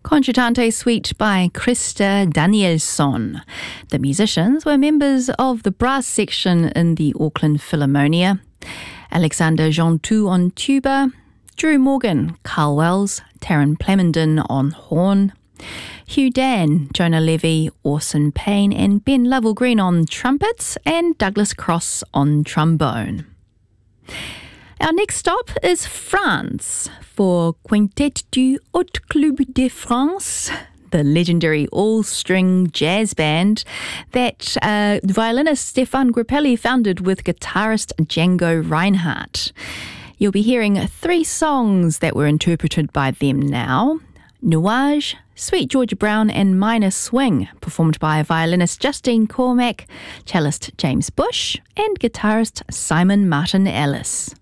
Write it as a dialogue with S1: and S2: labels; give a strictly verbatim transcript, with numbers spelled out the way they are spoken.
S1: Concertante Suite by Krista Danielsson. The musicians were members of the brass section in the Auckland Philharmonia. Alexander Gentou on tuba, Drew Morgan, Carl Wells, Taryn Plamondon on horn, Hugh Dan, Jonah Levy, Orson Payne and Ben Lovell-Green on trumpets, and Douglas Cross on trombone. Our next stop is France for Quintet du Haut Club de France, the legendary all-string jazz band that uh, violinist Stéphane Grappelli founded with guitarist Django Reinhardt. You'll be hearing three songs that were interpreted by them now: Nuage, Sweet Georgia Brown and Minor Swing, performed by violinist Justine Cormack, cellist James Bush and guitarist Simon Martin Ellis.